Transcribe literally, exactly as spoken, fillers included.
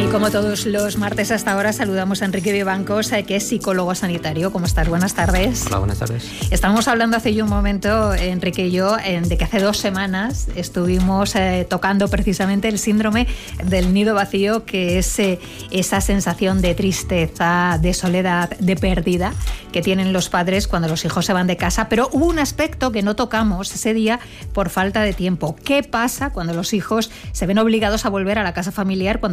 Como todos los martes hasta ahora, saludamos a Enrique Vivancos, que es psicólogo sanitario. ¿Cómo estás? Buenas tardes. Hola, buenas tardes. Estábamos hablando hace ya un momento, Enrique y yo, de que hace dos semanas estuvimos eh, tocando precisamente el síndrome del nido vacío, que es eh, esa sensación de tristeza, de soledad, de pérdida que tienen los padres cuando los hijos se van de casa. Pero hubo un aspecto que no tocamos ese día por falta de tiempo. ¿Qué pasa cuando los hijos se ven obligados a volver a la casa familiar cuando